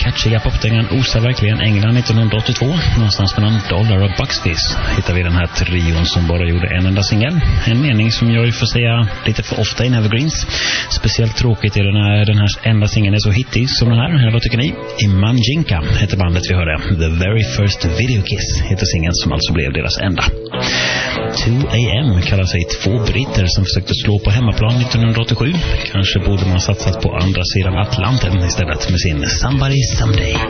catchiga popdängan osar verkligen England 1982. Någonstans mellan Dollar och Bucks Fizz hittar vi den här trion som bara gjorde en enda singel. En mening som jag får säga lite för ofta i Evergreens. Speciellt tråkigt är när den här enda singeln är så hittig som den här. Eller vad tycker ni? Imanjinka heter bandet vi hörde. The Very First Video Kiss heter singeln som alltså blev deras enda. 2AM kallar sig två britter som försökte slå på hemmaplan 1987. Kanske borde man satsat på andra sidan Atlanten istället med sin Somebody Someday.